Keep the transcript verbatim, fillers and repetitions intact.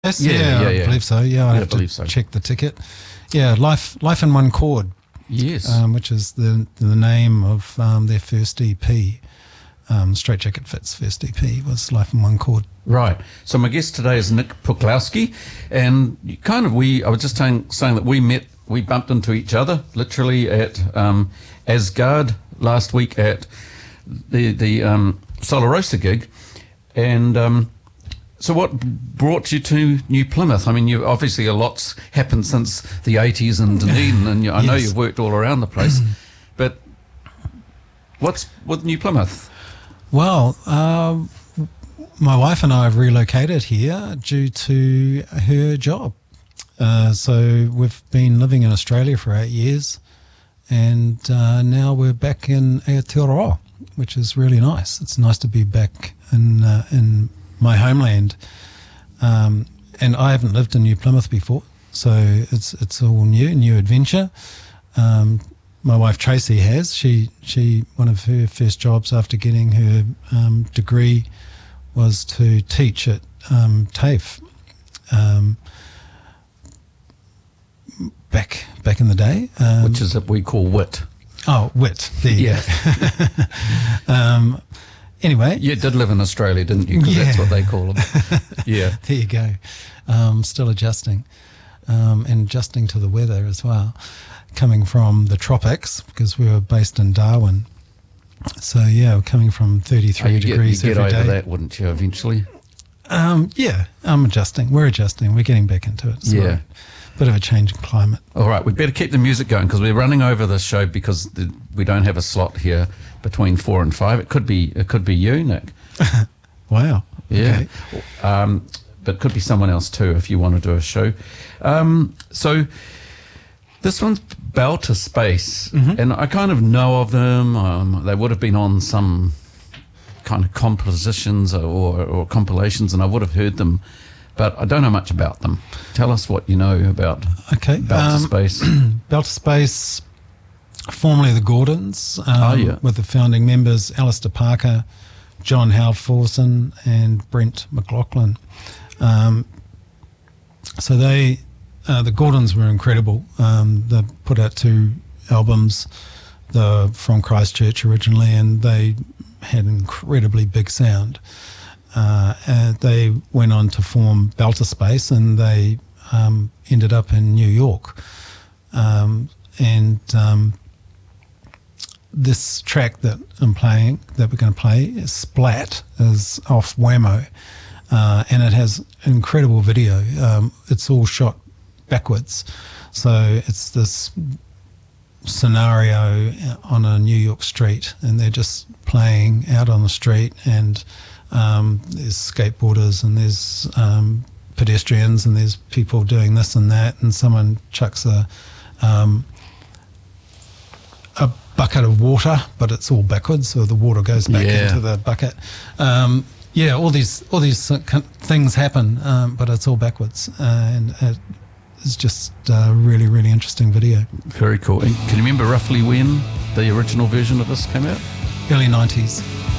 Yes, Yeah, yeah, yeah, I yeah. believe so. Yeah, I Yeah, have I to believe so. check the ticket. Yeah, Life Life in One Chord, Yes. um, which is the the name of um, their first E P. Um, Straight Jacket Fit's first E P was Life in One Chord. Right. So my guest today is Nick Puklowski, and you kind of we. I was just saying, saying that we met, we bumped into each other literally at um, Asgard last week at the the um, Solar Roaster gig, and um, so what brought you to New Plymouth? I mean, you obviously a lot's happened since the eighties in Dunedin, and you, I know Yes. you've worked all around the place, but what's with New Plymouth? Well, um, my wife and I have relocated here due to her job. Uh, so we've been living in Australia for eight years, and uh, now we're back in Aotearoa, which is really nice. It's nice to be back in uh, in my homeland. Um, and I haven't lived in New Plymouth before, so it's it's all new, new adventure. Um, my wife Tracy has. She she one of her first jobs after getting her um, degree was to teach at um, TAFE. Um, back back in the day, um, Which is what we call wit. oh wit. There you Yeah. go. um, anyway, You did live in Australia, didn't you? Because Yeah. that's what they call them. Yeah. there you go. Um, still adjusting, um, and adjusting to the weather as well. Coming from the tropics, because we were based in Darwin. So yeah, we're coming from Oh, thirty-three you get, you degrees get every over day. that, wouldn't you, eventually? Um, yeah, I'm adjusting. We're adjusting. We're getting back into it. It's Yeah. all right. Bit of a change in climate. All right, we better keep the music going because we're running over the show because the, we don't have a slot here between four and five. It could be it could be you, Nick. Wow. Yeah. Okay. Um, but it could be someone else too if you want to do a show. Um, so this one's Bell to Space, Mm-hmm. and I kind of know of them. Um, they would have been on some kind of compositions or, or compilations, and I would have heard them, but I don't know much about them. Tell us what you know about Okay. Bell to um, Space. Bell to Space, formerly the Gordons, um, Oh, yeah. with the founding members Alistair Parker, John Halforson, and Brent McLaughlin. Um, so they, uh, the Gordons were incredible. Um, they put out two albums, the from Christchurch originally, and they had incredibly big sound. Uh, and they went on to form Bell to Space, and they um, ended up in New York. Um, and um, this track that I'm playing, that we're going to play, is Splat, is off Whammo, uh, and it has incredible video. Um, it's all shot backwards, so it's this scenario on a New York street, and they're just playing out on the street, and um, there's skateboarders, and there's um, pedestrians, and there's people doing this and that, and someone chucks a um, a bucket of water, but it's all backwards, so the water goes back Yeah. into the bucket. Um, yeah, all these all these things happen, um, but it's all backwards, uh, and it, it's just a really really interesting video. Very cool. And can you remember roughly when the original version of this came out? Early nineties.